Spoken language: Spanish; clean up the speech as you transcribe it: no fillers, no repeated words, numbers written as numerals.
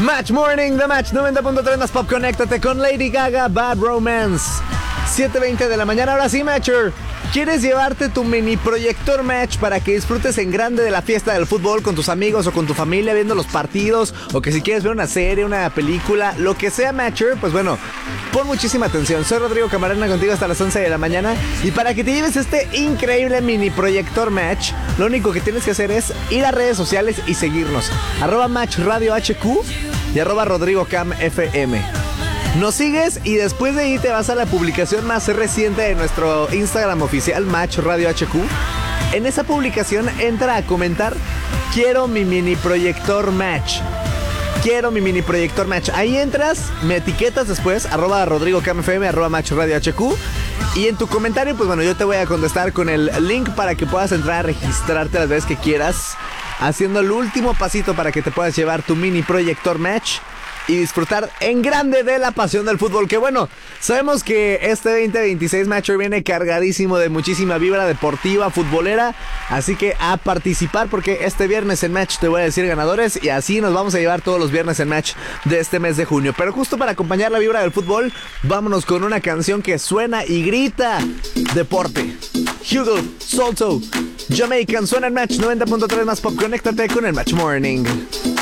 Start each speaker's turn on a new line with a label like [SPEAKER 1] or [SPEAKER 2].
[SPEAKER 1] Match Morning, The Match 90.3 más Pop. Conéctate con Lady Gaga, Bad Romance. 7:20 de la mañana. Ahora sí, Matcher, ¿quieres llevarte tu mini proyector Match para que disfrutes en grande de la fiesta del fútbol con tus amigos o con tu familia viendo los partidos? O que si quieres ver una serie, una película, lo que sea, Matcher, pues bueno, pon muchísima atención. Soy Rodrigo Camarena contigo hasta las 11 de la mañana. Y para que te lleves este increíble mini proyector Match, lo único que tienes que hacer es ir a redes sociales y seguirnos. @Match Radio HQ y @RodrigoCamFM. Nos sigues y después de ahí te vas a la publicación más reciente de nuestro Instagram oficial, Match Radio HQ. En esa publicación entra a comentar: quiero mi mini proyector Match. Quiero mi mini proyector Match. Ahí entras, me etiquetas después, @RodrigoCamFM, @Match Radio HQ. Y en tu comentario, pues bueno, yo te voy a contestar con el link para que puedas entrar a registrarte las veces que quieras, haciendo el último pasito para que te puedas llevar tu mini proyector Match y disfrutar en grande de la pasión del fútbol. Que bueno, sabemos que este 2026 Matcher viene cargadísimo de muchísima vibra deportiva, futbolera. Así que a participar, porque este viernes en Match te voy a decir ganadores. Y así nos vamos a llevar todos los viernes en Match de este mes de junio. Pero justo para acompañar la vibra del fútbol, vámonos con una canción que suena y grita deporte. Hugo, Salto, Jamaican, suena en Match 90.3 más Pop. Conéctate con el Match Morning.